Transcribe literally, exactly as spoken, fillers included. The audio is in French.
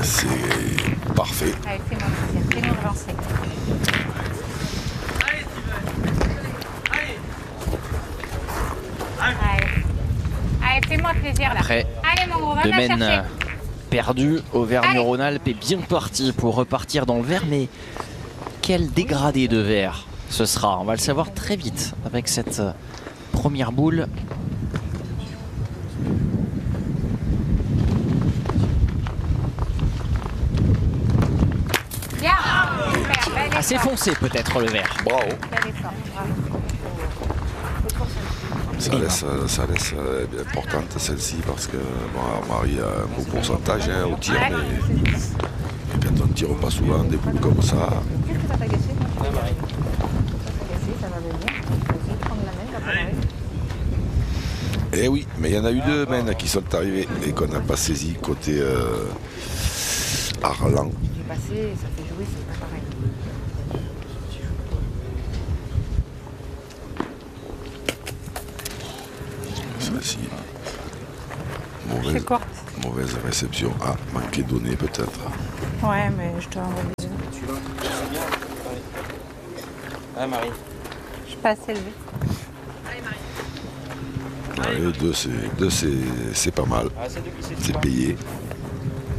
C'est parfait. Allez, fais-moi plaisir. Fais-nous avancer. Allez. Allez, fais-moi plaisir là. Après, Allez, mon gros, va me la domaine chercher. perdu, Auvergne-Rhône-Alpes est bien parti pour repartir dans le vert, mais quel dégradé de vert ce sera. On va le savoir très vite avec cette première boule. Bien. Super, bel Assez effort. foncé peut-être le vert. Bravo. Bel effort, bravo. Ça laisse, ça laisse euh, bien importante celle-ci parce que bon, Marie a un beau pourcentage hein, au tir, Ouais. mais, mais quand on ne tire pas souvent des boules comme ça, Qu'est-ce que ça t'a gâché? Ça t'a gâché, ça va venir. Vas-y, prendre la main, va pas arriver. eh oui, mais il y en a eu deux mènes qui sont arrivés et qu'on n'a pas saisi côté euh, Arlan. Du passé, ça fait jouer, c'est pas pareil. Celle-ci, C'est mauvaise, courte. mauvaise réception. Ah, manqué de données peut-être. Ouais, mais je te renvoie des yeux. Ah Marie. Je suis pas assez élevée. Allez, deux, c'est, deux, c'est, c'est pas mal. C'est payé.